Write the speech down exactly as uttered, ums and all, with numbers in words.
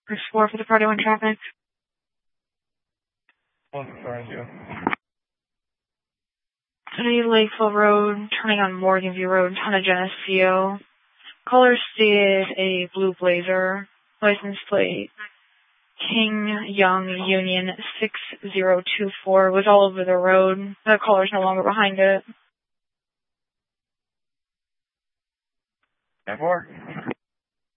Explore for the party one traffic. One sorry, you. City Lakeville Road, turning on Morgan View Road, Ton of Geneseo. Color stated a blue Blazer. License plate King Young Union six zero two four was all over the road. The color's no longer behind it. ten four.